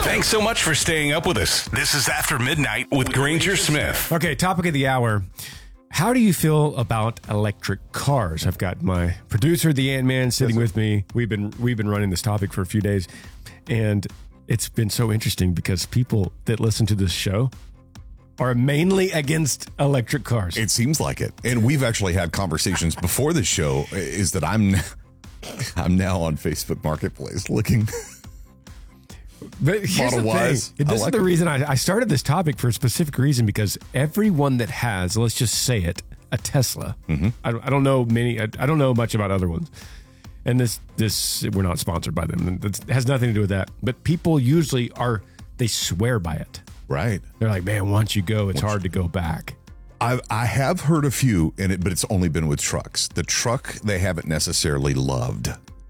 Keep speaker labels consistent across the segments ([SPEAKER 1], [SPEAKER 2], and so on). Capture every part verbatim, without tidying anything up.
[SPEAKER 1] Thanks so much for staying up with us. This is After Midnight with Granger Smith.
[SPEAKER 2] Okay, topic of the hour. How do you feel about electric cars? I've got my producer, the Ant-Man, sitting with me. We've been we've been running this topic for a few days, and it's been so interesting because people that listen to this show are mainly against electric cars.
[SPEAKER 3] It seems like it. And we've actually had conversations before the show is that I'm I'm now on Facebook Marketplace looking.
[SPEAKER 2] But here's
[SPEAKER 3] Model
[SPEAKER 2] the
[SPEAKER 3] Ys.
[SPEAKER 2] thing. This
[SPEAKER 3] I like
[SPEAKER 2] is the
[SPEAKER 3] it.
[SPEAKER 2] reason I, I started this topic for a specific reason, because everyone that has, let's just say it, a Tesla. Mm-hmm. I, I don't know many. I, I don't know much about other ones. And this, this, we're not sponsored by them. It has nothing to do with that. But people usually are, they swear by it.
[SPEAKER 3] Right.
[SPEAKER 2] They're like, man, once you go, it's hard to go back.
[SPEAKER 3] I I have heard a few in it, but it's only been with trucks. The truck they haven't necessarily loved.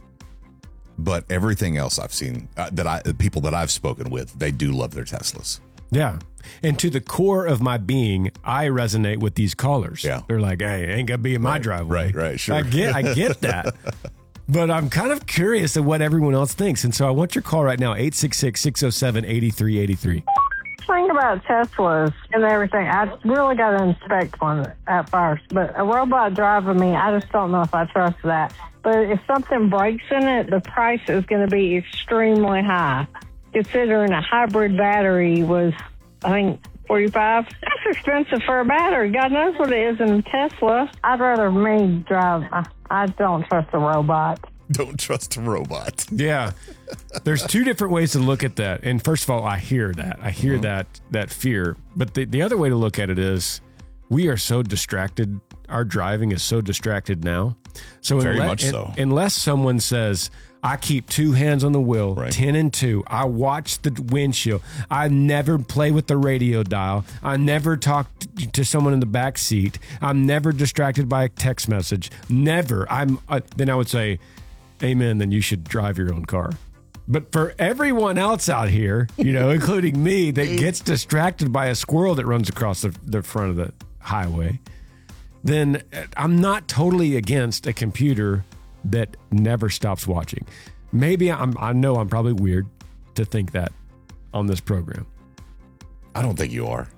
[SPEAKER 3] But everything else I've seen uh, that I the people that I've spoken with, they do love their Teslas.
[SPEAKER 2] Yeah. And to the core of my being, I resonate with these callers.
[SPEAKER 3] Yeah.
[SPEAKER 2] They're like, hey, ain't gonna be in my
[SPEAKER 3] Right,
[SPEAKER 2] driveway.
[SPEAKER 3] right, right, sure.
[SPEAKER 2] I get I get that. But I'm kind of curious of what everyone else thinks. And so I want your call right now, eight six six, six oh seven, eight three eight three.
[SPEAKER 4] Thing about Teslas and everything, I really got to inspect one at first. But a robot driving me, I just don't know if I trust that. But if something breaks in it, the price is going to be extremely high. Considering a hybrid battery was, I think, forty-five. That's expensive for a battery. God knows what it is in a Tesla. I'd rather me drive. I, I don't trust a robot.
[SPEAKER 3] Don't trust a robot.
[SPEAKER 2] Yeah. There's two different ways to look at that. And first of all, I hear that. I hear uh-huh. that that fear. But the, the other way to look at it is we are so distracted. Our driving is so distracted now. So
[SPEAKER 3] Very
[SPEAKER 2] unless,
[SPEAKER 3] much so.
[SPEAKER 2] un, unless someone says, I keep two hands on the wheel,
[SPEAKER 3] right.
[SPEAKER 2] ten and two. I watch the windshield. I never play with the radio dial. I never talk t- to someone in the back seat. I'm never distracted by a text message. Never. I'm. Uh, then I would say, amen, then you should drive your own car. But for everyone else out here, you know, including me, that gets distracted by a squirrel that runs across the, the front of the highway, then I'm not totally against a computer that never stops watching. Maybe I'm, I know I'm probably weird to think that on this program.
[SPEAKER 3] I don't think you are.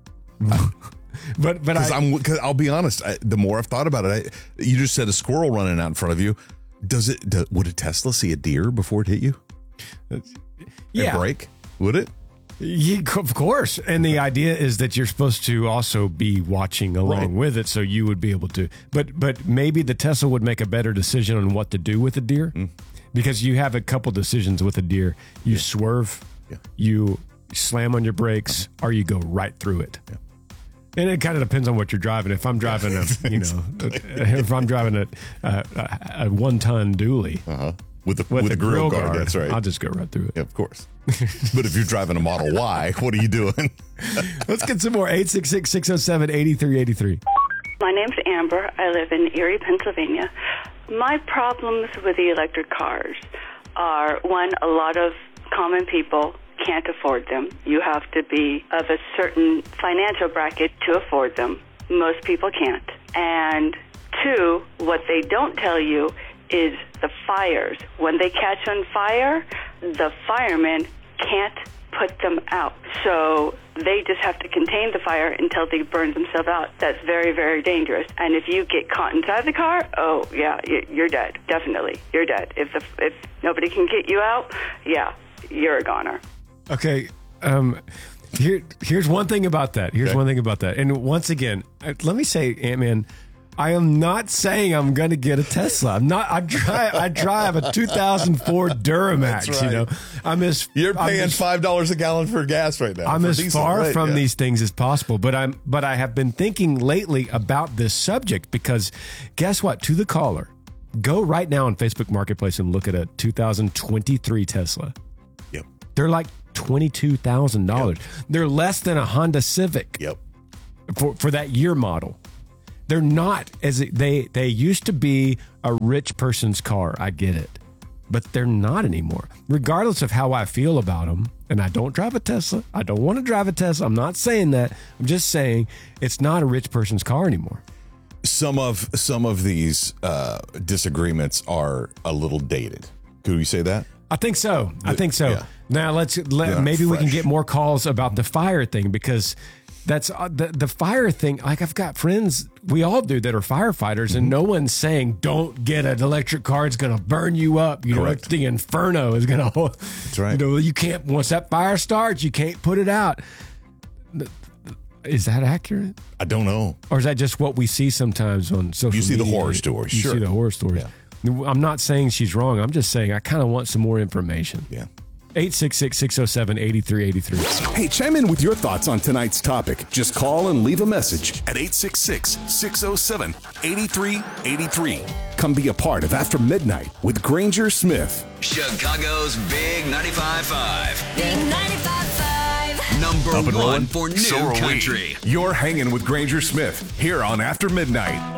[SPEAKER 2] but but
[SPEAKER 3] I,
[SPEAKER 2] I,
[SPEAKER 3] I'm, cause I'll be honest. I, the more I've thought about it, I, you just said a squirrel running out in front of you. Does it? Do, would a Tesla see a deer before it hit you?
[SPEAKER 2] yeah,
[SPEAKER 3] A brake? Would it?
[SPEAKER 2] Yeah, of course. And the idea is that you're supposed to also be watching along
[SPEAKER 3] Right.
[SPEAKER 2] with it, so you would be able to. But but maybe the Tesla would make a better decision on what to do with a deer, mm. because you have a couple decisions with a deer. You yeah. swerve,
[SPEAKER 3] yeah.
[SPEAKER 2] you slam on your brakes, uh-huh. or you go right through it. Yeah. And it kind of depends on what you're driving. If I'm driving a, you know, if I'm driving a a, a one ton dually.
[SPEAKER 3] Uh-huh. With the,
[SPEAKER 2] with
[SPEAKER 3] with
[SPEAKER 2] the
[SPEAKER 3] the grill,
[SPEAKER 2] grill
[SPEAKER 3] guard,
[SPEAKER 2] guard,
[SPEAKER 3] that's right.
[SPEAKER 2] I'll just go right through it.
[SPEAKER 3] Yeah, of course. But if you're driving a Model Y, what are you doing?
[SPEAKER 2] Let's get some more. eight six six, six oh seven, eight three eight three.
[SPEAKER 5] My name's Amber. I live in Erie, Pennsylvania. My problems with the electric cars are, one, a lot of common people can't afford them. You have to be of a certain financial bracket to afford them. Most people can't. And two, what they don't tell you is the fires. When they catch on fire, the firemen can't put them out. So they just have to contain the fire until they burn themselves out. That's very, very dangerous. And if you get caught inside the car, oh, yeah, you're dead. Definitely, you're dead. If the, if nobody can get you out, yeah, you're a goner.
[SPEAKER 2] Okay, um... Here, here's one thing about that. Here's
[SPEAKER 3] okay.
[SPEAKER 2] one thing about that. And once again, let me say, Ant-Man, I am not saying I'm going to get a Tesla. I'm not. I drive. I drive a two thousand four Duramax.
[SPEAKER 3] Right.
[SPEAKER 2] You know, I'm as
[SPEAKER 3] you're paying
[SPEAKER 2] as,
[SPEAKER 3] five dollars a gallon for gas right now.
[SPEAKER 2] I'm as
[SPEAKER 3] diesel,
[SPEAKER 2] far
[SPEAKER 3] right?
[SPEAKER 2] from
[SPEAKER 3] yeah.
[SPEAKER 2] these things as possible. But I'm. But I have been thinking lately about this subject because, guess what? To the caller, go right now on Facebook Marketplace and look at a two thousand twenty-three Tesla.
[SPEAKER 3] Yep.
[SPEAKER 2] They're like twenty-two thousand dollars. Yep. They're less than a Honda Civic.
[SPEAKER 3] Yep.
[SPEAKER 2] For for that year model. They're not as they they used to be a rich person's car. I get it, but they're not anymore. Regardless of how I feel about them, and I don't drive a Tesla. I don't want to drive a Tesla. I'm not saying that. I'm just saying it's not a rich person's car anymore.
[SPEAKER 3] Some of some of these uh, disagreements are a little dated. Could we say that?
[SPEAKER 2] I think so. I think so.
[SPEAKER 3] Yeah.
[SPEAKER 2] Now let's let,
[SPEAKER 3] Yeah,
[SPEAKER 2] maybe we can
[SPEAKER 3] fresh.
[SPEAKER 2] get more calls about the fire thing, because that's uh, the the fire thing. Like, I've got friends, we all do, that are firefighters, and no one's saying don't get an electric car; it's going to burn you up. You
[SPEAKER 3] Correct.
[SPEAKER 2] know, the inferno is going to.
[SPEAKER 3] That's right.
[SPEAKER 2] You know, you can't, once that fire starts, you can't put it out. Is that accurate,
[SPEAKER 3] I don't know.
[SPEAKER 2] or is that just what we see sometimes on social media?
[SPEAKER 3] You see the horror stories,
[SPEAKER 2] You
[SPEAKER 3] sure.
[SPEAKER 2] see the horror stories. I'm not saying she's wrong. I'm just saying I kind of want some more information.
[SPEAKER 3] Yeah.
[SPEAKER 2] eight six six, six oh seven, eight three eight three.
[SPEAKER 6] Hey, chime in with your thoughts on tonight's topic. Just call and leave a message.
[SPEAKER 1] At eight six six, six oh seven, eight three eight three.
[SPEAKER 6] Come be a part of After Midnight with Granger Smith.
[SPEAKER 7] Chicago's Big ninety-five point five.
[SPEAKER 8] Big ninety-five point five.
[SPEAKER 7] Number
[SPEAKER 1] Up and
[SPEAKER 7] one
[SPEAKER 1] rolling?
[SPEAKER 7] for new
[SPEAKER 1] So are we.
[SPEAKER 7] country.
[SPEAKER 1] You're hanging with Granger Smith here on After Midnight.